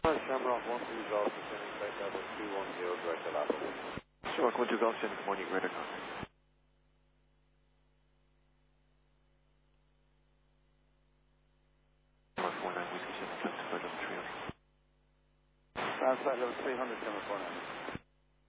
Shamrock 1 2 Golf descending flight level 210 direct to Lapa. Shamrock 1 2 Golf, sending good morning, radar contact. Shamrock 49 Whiskey 7 flight to flight level 300. Flight level 300, Shamrock 49.